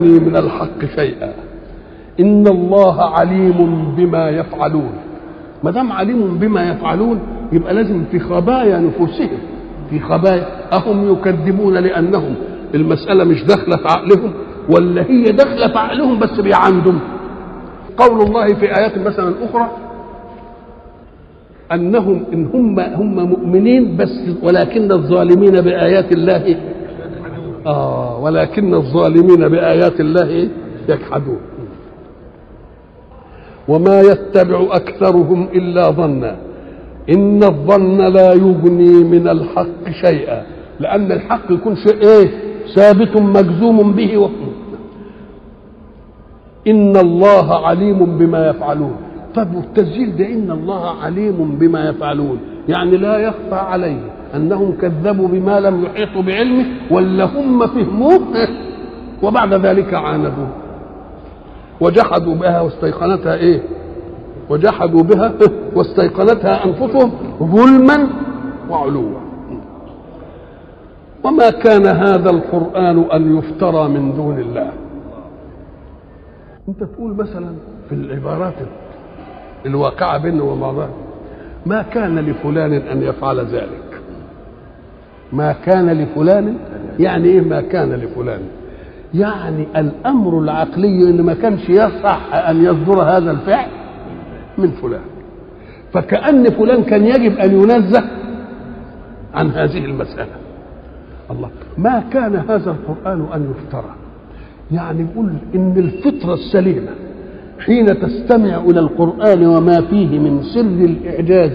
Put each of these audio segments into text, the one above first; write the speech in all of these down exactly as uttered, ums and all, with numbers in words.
من الحق شيئا إن الله عليم بما يفعلون. ما دام عليم بما يفعلون يبقى لازم في خبايا نفوسهم، في خبايا أهم يكذبون لأنهم المسألة مش داخلة في عقلهم، ولا هي داخلة في عقلهم بس بيعندهم. قول الله في آيات مثلا أخرى أنهم إن هم هم مؤمنين بس ولكن الظالمين بآيات الله آه ولكن الظالمين بآيات الله يجحدون. وما يتبع أكثرهم إلا ظنا إن الظن لا يغني من الحق شيئا، لأن الحق يكون شيء إيه ثابت مجزوم به و... إن الله عليم بما يفعلون. طب والتسجيل ده إن الله عليم بما يفعلون يعني لا يخفى عليه أنهم كذبوا بما لم يحيطوا بعلمه ولا هم فهموه وبعد ذلك عاندوه وجحدوا بها واستيقنتها إيه وجحدوا بها واستيقنتها أنفسهم ظلما وعلوا. وما كان هذا القرآن أن يفترى من دون الله. أنت تقول مثلا في العبارات الواقعة بينه وبعضها ما كان لفلان أن يفعل ذلك. ما كان لفلان يعني إيه ما كان لفلان؟ يعني الأمر العقلي إن ما كانش يصح أن يصدر هذا الفعل من فلان، فكأن فلان كان يجب أن ينزه عن هذه المسألة. الله ما كان هذا القرآن أن يفترى، يعني يقول إن الفطرة السليمة حين تستمع إلى القرآن وما فيه من سر الإعجاز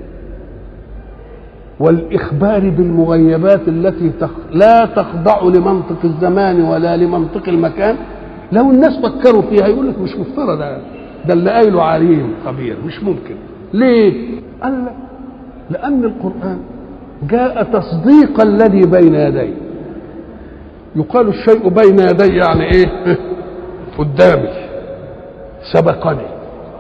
والإخبار بالمغيبات التي تخ... لا تخضع لمنطق الزمان ولا لمنطق المكان، لو الناس فكروا فيها يقول لك مش مفترض ده ده اللي قايله عليم خبير مش ممكن. ليه؟ قال لك لأن القرآن جاء تصديق الذي بين يديه. يقال الشيء بين يدي يعني ايه؟ قدامي سبقني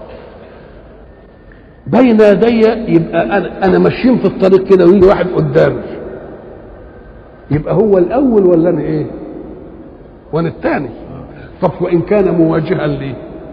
بين يدي، يبقى انا انا ماشيين في الطريق كده ويجي واحد قدامي يبقى هو الاول ولا انا ايه وانا الثاني. طب وان كان مواجها لي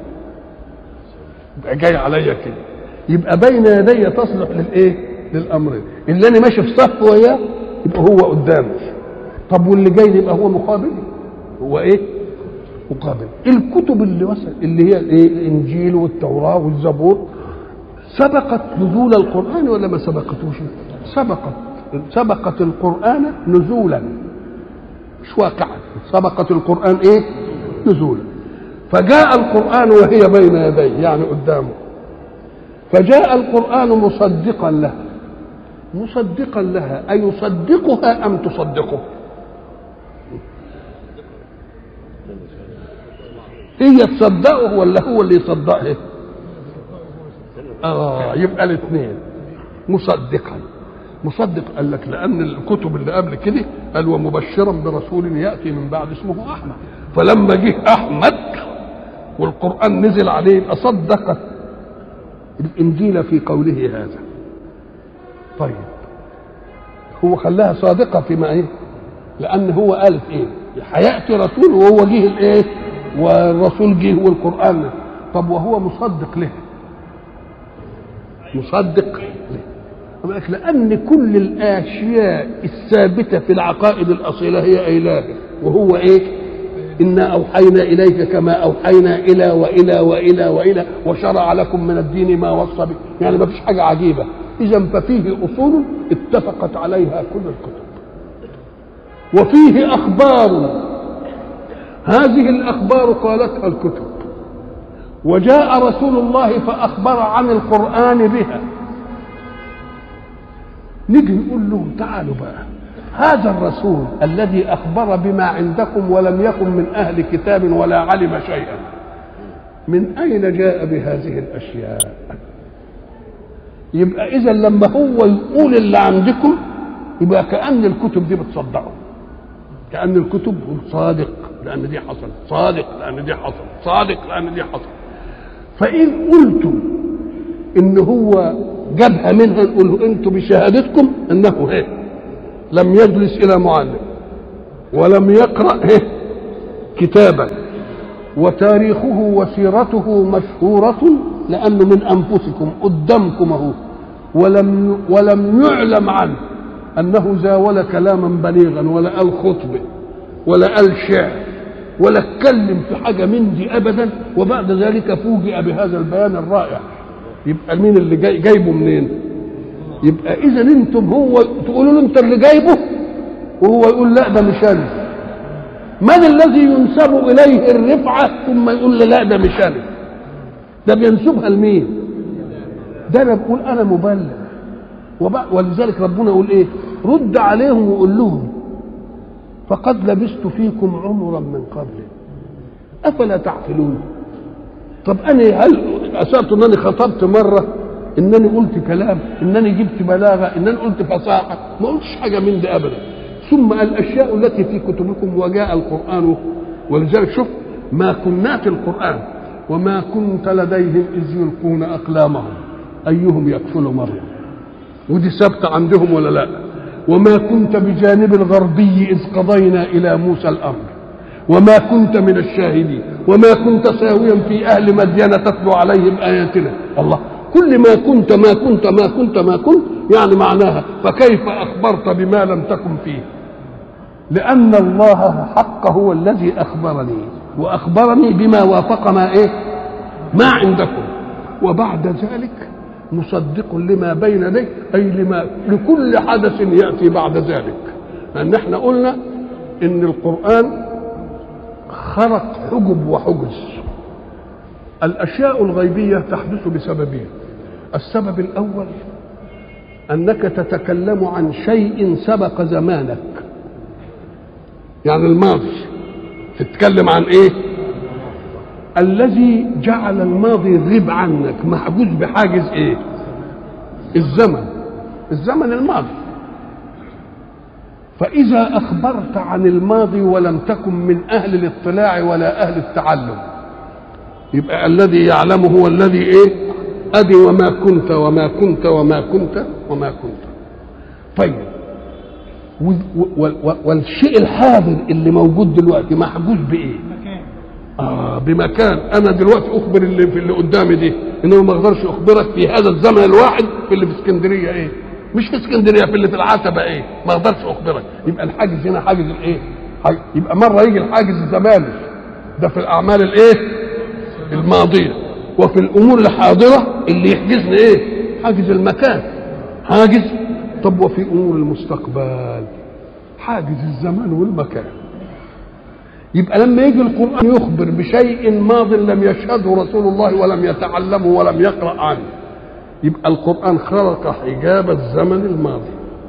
يبقى جاي عليا كده، يبقى بين يدي تصلح للايه للامرين. اللي انا ماشي في صف وياه يبقى هو قدامي. طب واللي جاي يبقى هو مقابل، هو ايه مقابل. الكتب اللي وصل اللي هي الايه الانجيل والتوراه والزبور سبقت نزول القرآن ولا ما سبقتوش؟ سبقت سبقت القرآن نزولا مش واقعا، سبقت القرآن ايه نزولا. فجاء القرآن وهي بين يديه يعني قدامه، فجاء القرآن مصدقا لها. مصدقا لها أي يصدقها أم تصدقه؟ هي تصدقه ولا هو اللي يصدقه؟ اه يبقى الاثنين مصدقا. مصدق قال لك لان الكتب اللي قبل كده قال ومبشرا برسول ياتي من بعد اسمه احمد، فلما جه احمد والقران نزل عليه اصدقت الانجيل في قوله هذا. طيب هو خلاها صادقه فيما ايه؟ لان هو قال ايه؟ هياتي رسول وهو جه الايه؟ والرسول جه والقران. طب وهو مصدق له؟ مصدق له لأن كل الأشياء الثابتة في العقائد الأصيلة هي إله، وهو إيه؟ إنا أوحينا إليك كما أوحينا إلى وإلى وإلى وإلى وشرع لكم من الدين ما وصى به. يعني ما فيش حاجة عجيبة. إذا ففيه أصول اتفقت عليها كل الكتب، وفيه أخبار هذه الأخبار قالتها الكتب، وجاء رسول الله فأخبر عن القرآن بها. نيجي نقول لهم تعالوا بقى، هذا الرسول الذي أخبر بما عندكم ولم يكن من أهل كتاب ولا علم شيئا، من أين جاء بهذه الأشياء؟ يبقى إذا لما هو يقول اللي عندكم يبقى كأن الكتب دي بتصدقه، كأن الكتب صادق لأن دي حصل، صادق لأن دي حصل، صادق لأن دي حصل. فإن قلتم إن هو جابها منها نقول أنتم بشهادتكم أنه هي لم يجلس إلى معلم ولم يقرأ هي كتابا وتاريخه وسيرته مشهورة لأنه من أنفسكم قدامكم اهو، ولم ولم يعلم عنه أنه زاول كلاما بليغا ولا قال خطبة ولا قال شعر ولا اتكلم في حاجة من دي أبدا، وبعد ذلك فوجئ بهذا البيان الرائع. يبقى مين اللي جاي جايبه منين؟ يبقى إذا أنتم هو تقولوا له أنت اللي جايبه وهو يقول لا ده مش أنا. من الذي ينسب إليه الرفعة ثم يقول له لا ده مش أنا؟ ده بينسبها لمين؟ ده أنا بقول أنا مبلغ. ولذلك ربنا يقول إيه؟ رد عليهم وقول لهم فقد لبثت فيكم عمرا من قبل أفلا تعقلون. طب أنا هل أسأت أنني خطبت مرة، إنني قلت كلام، إنني جبت بلاغة، إنني قلت فصاحة؟ ما قلتش حاجة من ده أبدا. ثم الأشياء التي في كتبكم وجاء القرآن، ولذلك شوف ما كنات القرآن وما كنت لديهم إذ يلقون أقلامهم أيهم يكفل مريم، ودي ثابتة عندهم ولا لا؟ وما كنت بجانب الغربي إذ قضينا إلى موسى الأمر وما كنت من الشاهدين وما كنت ساويا في أهل مدين تتلو عليهم آياتنا. الله، كل ما كنت ما كنت ما كنت ما كنت يعني معناها فكيف أخبرت بما لم تكن فيه؟ لأن الله حق هو الذي أخبرني، وأخبرني بما وافق ما إيه؟ ما عندكم، وبعد ذلك مصدق لما بين يديه، أي لما لكل حدث يأتي بعد ذلك. لأن احنا قلنا إن القرآن خرق حجب وحجز. الأشياء الغيبية تحدث بسببين. السبب الأول أنك تتكلم عن شيء سبق زمانك، يعني الماضي. تتكلم عن إيه؟ الذي جعل الماضي غيب عنك محجوز بحاجز إيه؟ الزمن، الزمن الماضي. فإذا أخبرت عن الماضي ولم تكن من أهل الاطلاع ولا أهل التعلم، يبقى الذي يعلمه هو الذي إيه؟ أدي وما كنت وما كنت وما كنت وما كنت. طيب، والشيء الحاضر اللي موجود دلوقتي محجوز بإيه؟ آه بمكان. أنا دلوقتي أخبر اللي في اللي قدامي دي، إنه ما أقدرش أخبرك في هذا الزمن الواحد في اللي في اسكندرية إيه؟ مش في اسكندرية، في اللي في العتبة إيه؟ ما أقدرش أخبرك. يبقى الحاجز هنا حاجز الإيه؟ يبقى مرة يجي الحاجز الزماني ده في الأعمال الإيه؟ الماضية، وفي الأمور الحاضرة اللي يحجزني إيه؟ حاجز المكان، حاجز. طب وفي أمور المستقبل حاجز الزمان والمكان. يبقى لما يجي القرآن يخبر بشيء ماض لم يشهده رسول الله ولم يتعلمه ولم يقرأ عنه، يبقى القرآن خرق حجاب الزمن الماضي.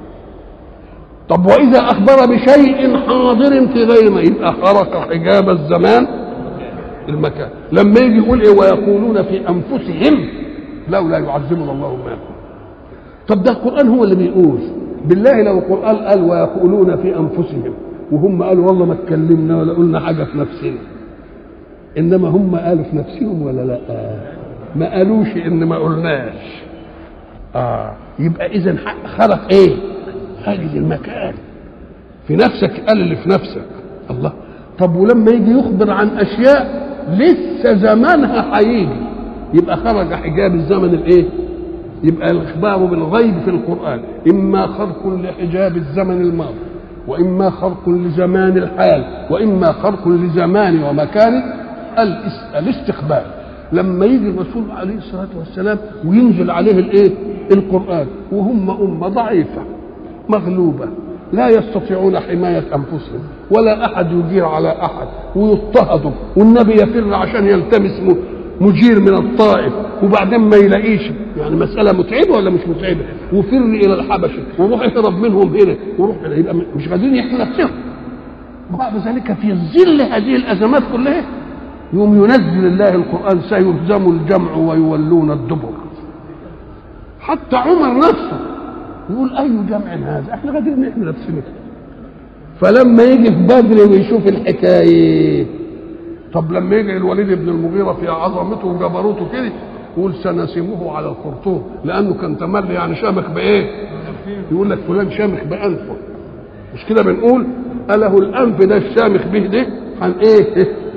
طب وإذا أخبر بشيء حاضر في غير ما، يبقى خرق حجاب الزمان المكان. لما يجي يقول إيه؟ ويقولون في أنفسهم لولا يعذبنا الله ما يكون. طب ده القرآن هو اللي بيقول. بالله لو القرآن قال ويقولون في أنفسهم وهم قالوا والله ما اتكلمنا ولا قلنا حاجة في نفسنا، إنما هم قالوا في نفسهم ولا لا؟ ما قالوش إن ما قلناش. آه يبقى إذن خلق إيه؟ حاجز المكان في نفسك، قال اللي في نفسك. الله. طب ولما يجي يخبر عن أشياء لسه زمانها هيجي، يبقى خرج حجاب الزمن الإيه؟ يبقى الإخبار بالغيب في القرآن إما خرق لحجاب الزمن الماضي، وإما خرق لزمان الحال، وإما خرق لزمان ومكان الاستقبال. لما يجي الرسول عليه الصلاة والسلام وينزل عليه الإيه؟ القرآن، وهم أمة ضعيفة مغلوبة لا يستطيعون حماية أنفسهم ولا أحد يجير على أحد، ويضطهدوا، والنبي يفر عشان يلتمس مجير من الطائف وبعدين ما يلاقيش. يعني مسألة متعبة ولا مش متعبة؟ وفر إلى الحبشة وروح اهرب منهم هنا وروح هنا، يبقى مش قادرين يحموا نفسهم. وبعد ذلك في ظل هذه الأزمات كلها يوم ينزل الله القرآن سيهزم الجمع ويولون الدبر. حتى عمر نفسه يقول أي جمع هذا؟ احنا قادرين نحمي نفسنا. فلما يجي في بدر ويشوف الحكاية، طب لما يجي الوليد بن المغيرة في عظمته وجبروته كده يقول سنسمه على الخرطوم، لأنه كان تملي يعني شامخ بإيه؟ يقول لك فلان شامخ بأنفه، مش كده بنقول؟ أله الأنف ده الشامخ به ده عن ايه